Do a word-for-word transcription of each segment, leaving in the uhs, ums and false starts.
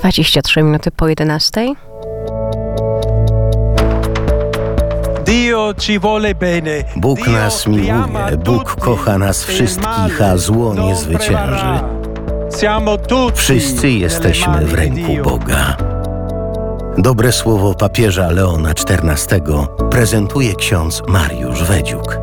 dwadzieścia trzy minuty po jedenastej. Bóg nas miłuje, Bóg kocha nas wszystkich, a zło nie zwycięży. Wszyscy jesteśmy w ręku Boga. Dobre słowo papieża Leona czternastego prezentuje ksiądz Mariusz Wedziuk.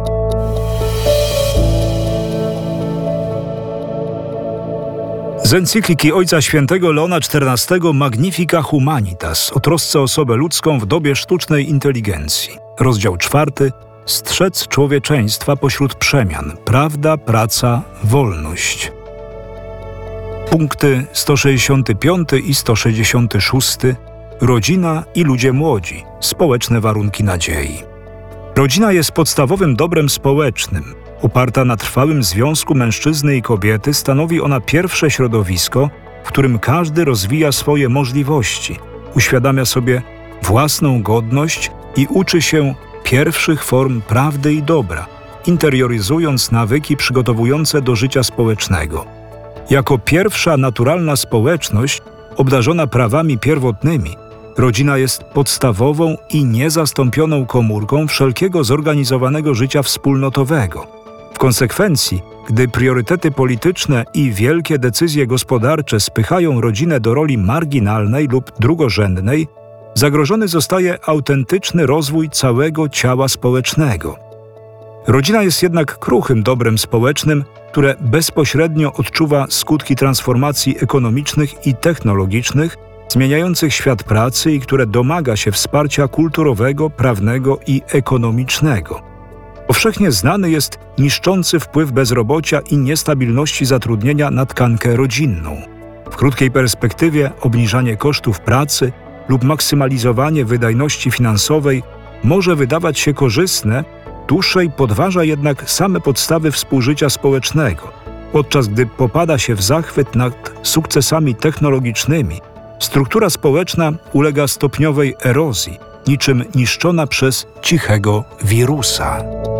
Z encykliki Ojca Świętego Leona czternastego Magnifica Humanitas o trosce o osobę ludzką w dobie sztucznej inteligencji. Rozdział czwarty. Strzec człowieczeństwa pośród przemian. Prawda, praca, wolność. Punkty sto sześćdziesiąty piąty i sto sześćdziesiąty szósty. Rodzina i ludzie młodzi. Społeczne warunki nadziei. Rodzina jest podstawowym dobrem społecznym. Oparta na trwałym związku mężczyzny i kobiety, stanowi ona pierwsze środowisko, w którym każdy rozwija swoje możliwości, uświadamia sobie własną godność i uczy się pierwszych form prawdy i dobra, interioryzując nawyki przygotowujące do życia społecznego. Jako pierwsza naturalna społeczność, obdarzona prawami pierwotnymi, rodzina jest podstawową i niezastąpioną komórką wszelkiego zorganizowanego życia wspólnotowego. W konsekwencji, gdy priorytety polityczne i wielkie decyzje gospodarcze spychają rodzinę do roli marginalnej lub drugorzędnej, zagrożony zostaje autentyczny rozwój całego ciała społecznego. Rodzina jest jednak kruchym dobrem społecznym, które bezpośrednio odczuwa skutki transformacji ekonomicznych i technologicznych, zmieniających świat pracy i które domaga się wsparcia kulturowego, prawnego i ekonomicznego. Powszechnie znany jest niszczący wpływ bezrobocia i niestabilności zatrudnienia na tkankę rodzinną. W krótkiej perspektywie obniżanie kosztów pracy lub maksymalizowanie wydajności finansowej może wydawać się korzystne, dłuższej podważa jednak same podstawy współżycia społecznego, podczas gdy popada się w zachwyt nad sukcesami technologicznymi. Struktura społeczna ulega stopniowej erozji, niczym niszczona przez cichego wirusa.